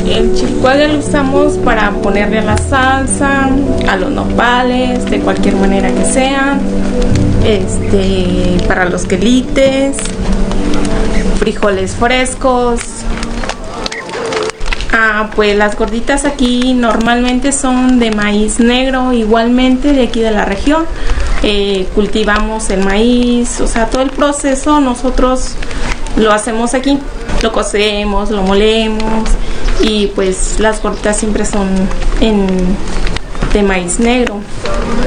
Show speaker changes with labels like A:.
A: El chilcuague lo usamos para ponerle a la salsa, a los nopales, de cualquier manera que sea, para los quelites, frijoles frescos. Pues las gorditas aquí normalmente son de maíz negro, igualmente de aquí de la región. Cultivamos el maíz, o sea, todo el proceso nosotros lo hacemos aquí, lo cocemos, lo molemos, y pues las gorditas siempre son de maíz negro.